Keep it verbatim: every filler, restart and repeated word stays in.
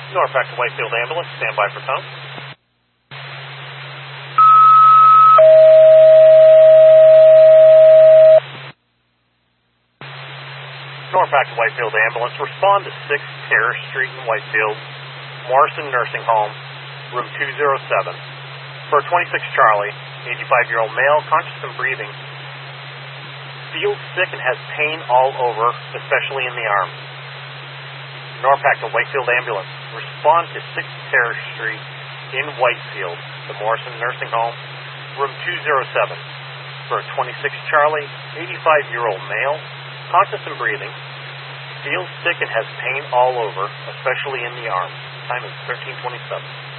Norfolk to Whitefield Ambulance, stand by for tone. Norfolk to Whitefield Ambulance, respond to six Terrace Street in Whitefield, Morrison Nursing Home, room two oh seven. For twenty-six Charlie, eighty-five-year-old male, conscious and breathing. Feels sick and has pain all over, especially in the arms. Norfolk to Whitefield Ambulance, respond to six Terrace Street in Whitefield, the Morrison Nursing Home, room two oh seven. For twenty-six Charlie, eighty-five-year-old male, conscious and breathing, feels sick and has pain all over, especially in the arms. Time is thirteen twenty-seven.